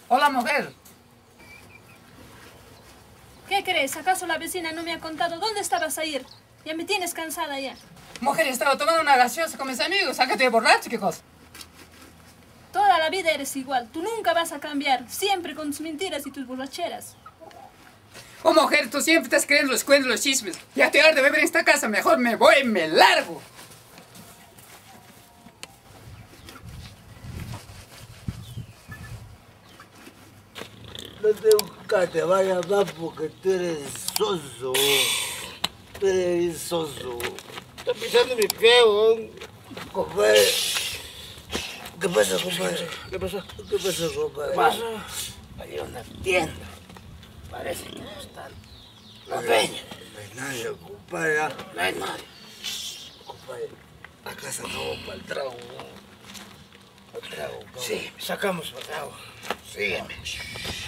Hola, mujer. ¿Qué crees? ¿Acaso la vecina no me ha contado dónde estabas ayer? Ya me tienes cansada ya. Mujer, estaba tomando una gaseosa con mis amigos. Sácate de borracho, ¿qué cosa? Toda la vida eres igual. Tú nunca vas a cambiar. Siempre con tus mentiras y tus borracheras. Oh, mujer, tú siempre estás creyendo los cuentos, los chismes. Ya te harto de beber en esta casa. Mejor me voy, me largo. No te te vayas más porque tú eres soso. Tú eres soso. Está pisando mi pie, weón. Compadre. ¿Qué pasa, compadre? ¿Qué pasó? ¿Qué pasa, compadre? ¿Qué pasó? Hay una tienda. Parece que no están. La peña. No hay nadie, compadre. No hay nadie. Compadre, acá sacamos para el trago, weón. Para el trago, cabrón. Sí, sacamos para el trago. Sígueme.